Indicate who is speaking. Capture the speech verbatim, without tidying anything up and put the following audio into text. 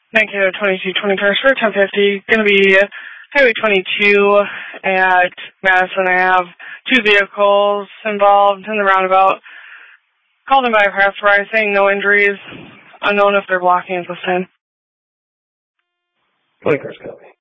Speaker 1: Negative twenty-two twenty cars for ten fifty. Going to be Highway twenty-two at Madison Avenue. Two vehicles involved in the roundabout. Called in by a passerby saying no injuries. Unknown if they're blocking at this time.
Speaker 2: twenty cars copy.